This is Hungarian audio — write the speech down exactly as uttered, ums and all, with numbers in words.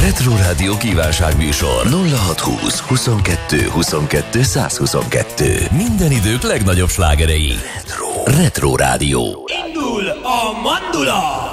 Retro Rádió kívánságműsor nulla hatszázhúsz huszonkettő huszonkettő százhuszonkettő. Minden idők legnagyobb slágerei. Retro, Retro Rádió. Indul a mandula!